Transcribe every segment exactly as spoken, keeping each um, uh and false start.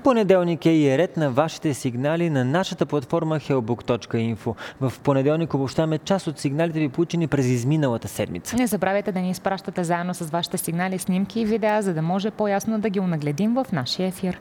Понеделник е и е ред на вашите сигнали на нашата платформа hellbook точка info. В понеделник обобщаваме част от сигналите ви, получени през изминалата седмица. Не забравяйте да ни изпращате заедно с вашите сигнали, снимки и видеа, за да може по-ясно да ги онагледим в нашия ефир.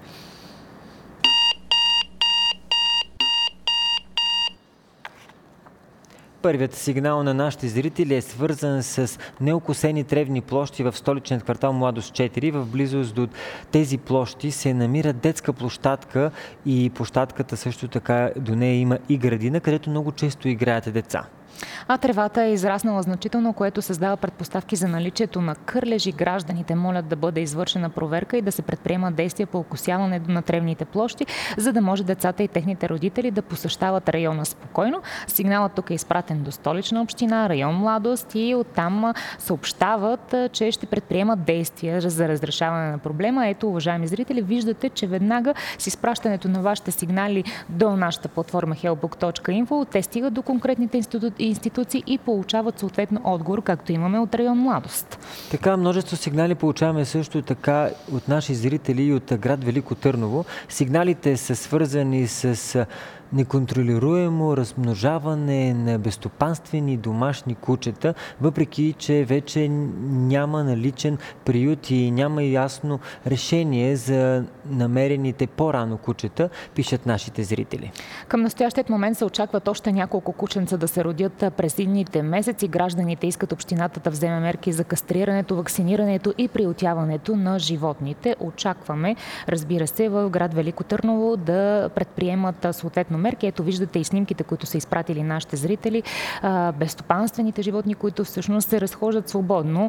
Първият сигнал на нашите зрители е свързан с неокосени тревни площи в столичният квартал Младост четири. В близост до тези площи се намира детска площадка и площадката също така до нея има и градина, където много често играят деца. А тревата е израснала значително, което създава предпоставки за наличието на кърлежи. Гражданите молят да бъде извършена проверка и да се предприемат действия по окосяването на тревните площи, за да може децата и техните родители да посещават района спокойно. Сигналът тук е изпратен до Столична община, район Младост и оттам съобщават, че ще предприемат действия за разрешаване на проблема. Ето, уважаеми зрители, виждате, че веднага с изпращането на вашите сигнали до нашата платформа hellbook точка info те стигат до конкретните институции институции и получават съответно отговор, както имаме от район Младост. Така, множество сигнали получаваме също така от наши зрители и от град Велико Търново. Сигналите са свързани с неконтролируемо размножаване на безстопанствени домашни кучета, въпреки че вече няма наличен приют и няма ясно решение за намерените по-рано кучета, пишат нашите зрители. Към настоящият момент се очакват още няколко кученца да се родят през идните месеци. Гражданите искат общината да вземе мерки за кастрирането, вакцинирането и приютяването на животните. Очакваме, разбира се, в град Велико Търново да предприемат съответно мерки. Ето виждате и снимките, които са изпратили нашите зрители. Безстопанствените животни, които всъщност се разхождат свободно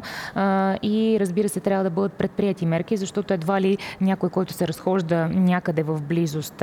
и разбира се, трябва да бъдат предприяти мерки, защото едва ли някой, който се разхожда някъде в близост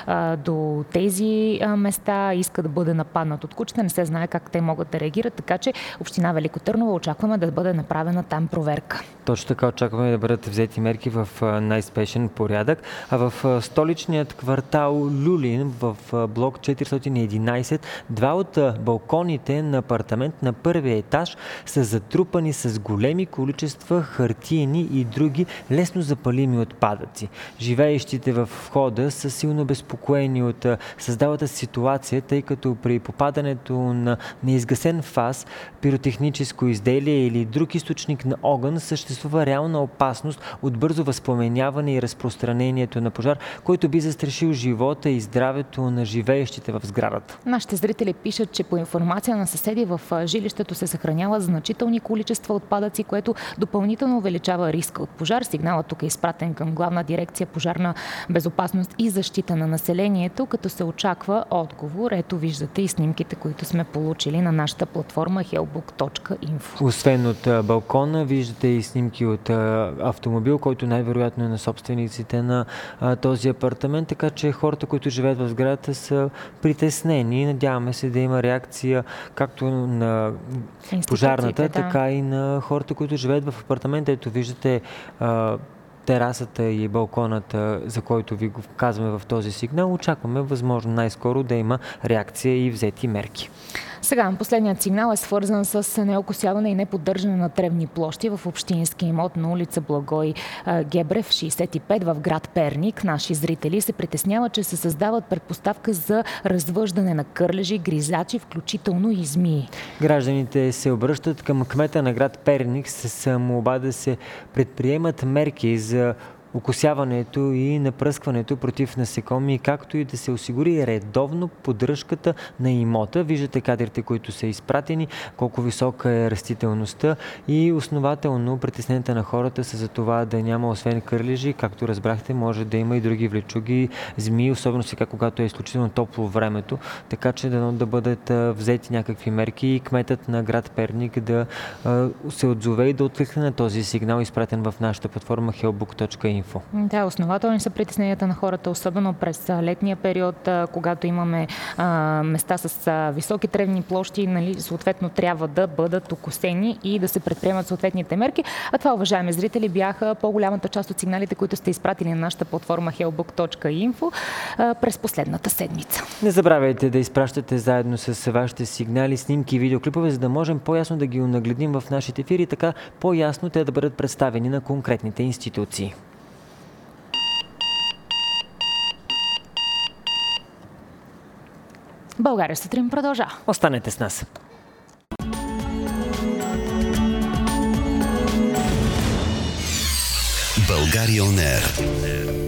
до тези места, иска да бъде нападнат от кучета, не се знае как те могат да реагират, така че община Велико Търново очакваме да бъде направена там проверка. Точно така, очакваме да бъдат взети мерки в най-спешен порядък. А в столичният квартал Люлин, в блок четиристотин и единайсет, два от балконите на апартамент на първия етаж са затрупани с големи количества хартиени и други лесно запалими отпадъци. Живеещите в входа са силно безпокоени от създалата ситуация, тъй като при попадането на неизгасен фас, пиротехническо изделие или друг източник на огън съществува реална опасност от бързо възпламеняване и разпространението на пожар, който би застрашил живота и здравето на живеещите в сградата. Нашите зрители пишат, че по информация на съседи в жилището се съхраняват значителни количества отпадъци, което допълнително увеличава риска от пожар. Сигналът тук е изпратен към Главна дирекция пожарна безопасност и защита на населението, като се очаква отговор. Ето виждате и снимките, които сме получили на нашата платформа hellbook точка info. Освен от балкона, виждате и снимки от автомобил, който най-вероятно е на собствениците на този апартамент, така че хората, които живеят в сградата, са притеснени. Надяваме се да има реакция както на пожарната, да. така и на хората, които живеят в апартамента. Ето виждате а, терасата и балконата, за който ви го казваме в този сигнал. Очакваме възможно най-скоро да има реакция и взети мерки. Сега, последният сигнал е свързан с неокосяване и неподдържане на тревни площи в общински имот на улица Благой Гебрев, шейсет и пет в град Перник. Наши зрители се притесняват, че се създават предпоставка за развъждане на кърлежи, гризачи, включително и змии. Гражданите се обръщат към кмета на град Перник с молба да се предприемат мерки за окосяването и напръскването против насекоми, както и да се осигури редовно поддръжката на имота. Виждате кадрите, които са изпратени, колко висока е растителността и основателно притесненията на хората са за това да няма освен кърлежи, както разбрахте, може да има и други влечуги, змии, особено сега, когато е изключително топло времето, така че да, да бъдат взети някакви мерки и кметът на град Перник да се отзове и да откликне на този сигнал, изпратен в нашата платформа hellbook точка info. Да, основателни са притесненията на хората, особено през летния период, когато имаме а, места с а, високи тревни площи, нали, съответно трябва да бъдат окосени и да се предприемат съответните мерки. А това, уважаеми зрители, бяха по-голямата част от сигналите, които сте изпратили на нашата платформа hellbook точка info а, през последната седмица. Не забравяйте да изпращате заедно с вашите сигнали, снимки и видеоклипове, за да можем по-ясно да ги нагледим в нашите ефири и така по-ясно те да бъдат представени на конкретните институции. България сутрин продължава. Останете с нас. България он Ер.